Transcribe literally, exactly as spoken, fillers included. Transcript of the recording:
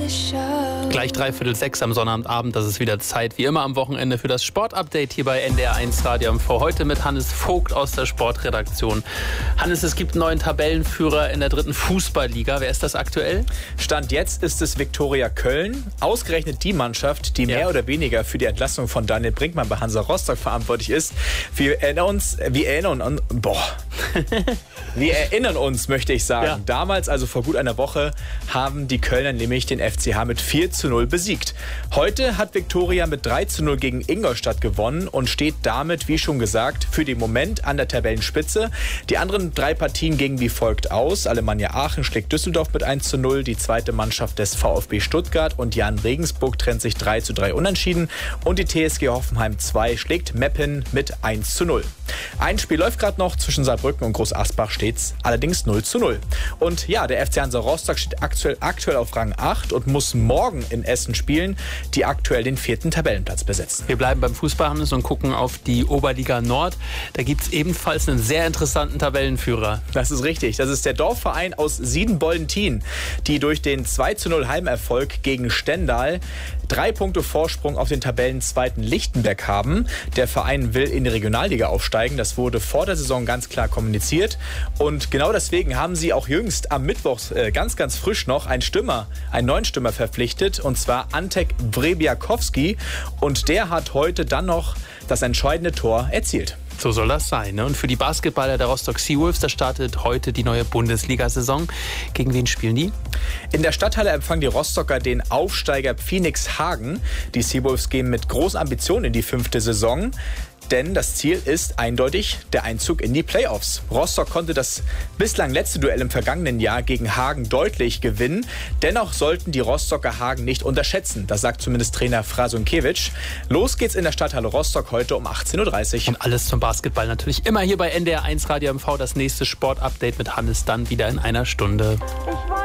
Gleich dreiviertel sechs am Sonnabendabend, das ist wieder Zeit, wie immer am Wochenende, für das Sportupdate hier bei N D R eins Radio M V. Heute mit Hannes Vogt aus der Sportredaktion. Hannes, es gibt einen neuen Tabellenführer in der dritten Fußballliga. Wer ist das aktuell? Stand jetzt ist es Viktoria Köln. Ausgerechnet die Mannschaft, die ja. mehr oder weniger für die Entlassung von Daniel Brinkmann bei Hansa Rostock verantwortlich ist. Wir erinnern uns, wir erinnern uns, boah. Wir erinnern uns, möchte ich sagen. Ja. Damals, also vor gut einer Woche, haben die Kölner nämlich den F C H mit vier zu null besiegt. Heute hat Viktoria mit drei zu null gegen Ingolstadt gewonnen und steht damit, wie schon gesagt, für den Moment an der Tabellenspitze. Die anderen drei Partien gingen wie folgt aus. Alemannia Aachen schlägt Düsseldorf mit eins zu null. Die zweite Mannschaft des VfB Stuttgart und Jan Regensburg trennt sich drei zu drei unentschieden. Und die T S G Hoffenheim zwei schlägt Meppen mit eins zu null. Ein Spiel läuft gerade noch, zwischen Saarbrücken und Groß Asbach steht's allerdings null zu null. Und ja, der F C Hansa Rostock steht aktuell, aktuell auf Rang acht und muss morgen in Essen spielen, die aktuell den vierten Tabellenplatz besetzen. Wir bleiben beim Fußball, Hannes, und gucken auf die Oberliga Nord. Da gibt es ebenfalls einen sehr interessanten Tabellenführer. Das ist richtig. Das ist der Dorfverein aus Siedenbollentin, die durch den zwei zu null Heimerfolg gegen Stendal drei Punkte Vorsprung auf den Tabellenzweiten Lichtenberg haben. Der Verein will in die Regionalliga aufsteigen. Das wurde vor der Saison ganz klar kommuniziert. Und genau deswegen haben sie auch jüngst am Mittwoch äh, ganz, ganz frisch noch einen Stürmer, einen neuen Stürmer verpflichtet. Und zwar Antek Wrebiakowski. Und der hat heute dann noch das entscheidende Tor erzielt. So soll das sein. Ne? Und für die Basketballer der Rostock Seawolves, da startet heute die neue Bundesliga-Saison. Gegen wen spielen die? In der Stadthalle empfangen die Rostocker den Aufsteiger Phoenix Hagen. Die Seawolves gehen mit großen Ambitionen in die fünfte Saison. Denn das Ziel ist eindeutig der Einzug in die Playoffs. Rostock konnte das bislang letzte Duell im vergangenen Jahr gegen Hagen deutlich gewinnen. Dennoch sollten die Rostocker Hagen nicht unterschätzen. Das sagt zumindest Trainer Frasunkiewicz. Los geht's in der Stadthalle Rostock heute um achtzehn Uhr dreißig. Und alles zum Basketball natürlich immer hier bei N D R eins Radio M V. Das nächste Sportupdate mit Hannes dann wieder in einer Stunde.